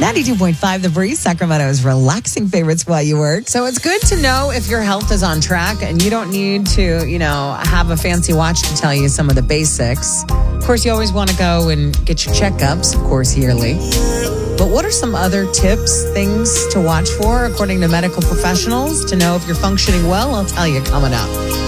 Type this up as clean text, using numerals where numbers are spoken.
92.5 The Breeze, Sacramento's relaxing favorites while you work. So it's good to know if your health is on track and you don't need to, have a fancy watch to tell you some of the basics. Of course, you always want to go and get your checkups, of course, yearly. But what are some other tips, things to watch for, according to medical professionals, to know if you're functioning well? I'll tell you coming up.